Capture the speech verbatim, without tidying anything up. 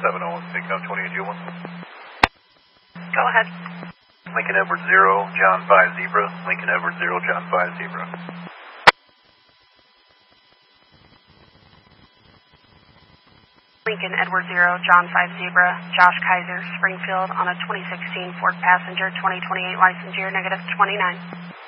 seven oh one, pickup twenty-eight oh one. Go ahead. Lincoln Edward zero, John five Zebra. Lincoln Edward zero, John five Zebra. Lincoln Edward zero, John five Zebra, Josh Kaiser, Springfield on a twenty sixteen Ford Passenger twenty twenty-eight license year, negative twenty-nine.